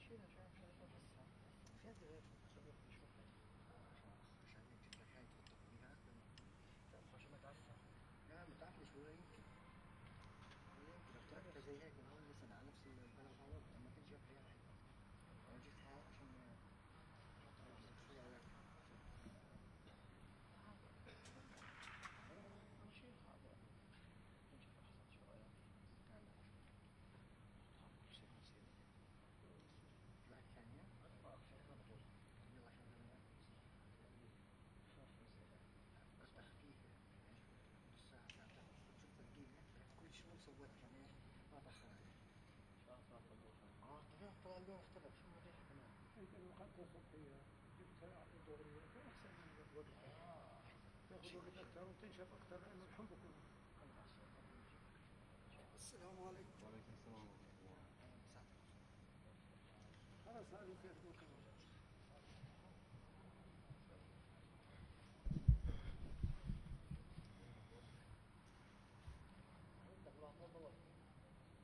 فيها شايف بس فيها دلوقتي خبرة تشوف عشان يمكن مكان تحط فيها عشان ما تعفن. لا ما تعرفش ولا يمكن لو تركب زي هيك نقول مثلا على نفس البلد هذا لما تيجي فيها انا جبتها عشان احط فيها لك شيء هذا نشوف احسن شوية انا شيء بسيط واحد ثانية على طول يلا شغلنا بس خفيفة نص ساعة ساعتين تشوف تلقينا كل شيء سويت عشان ايش ما تأخر عليه طلع اللون اختلف شو مريحة كمان انت لو اخذتها صبحية جبتها ظهرية فأحسن من الوقت تاخذ وقت أكثر وتنشف أكثر لأنه الحب كله. السلام عليكم. وعليكم السلام ورحمة الله. مساعدة خلاص هذه فيسبوك.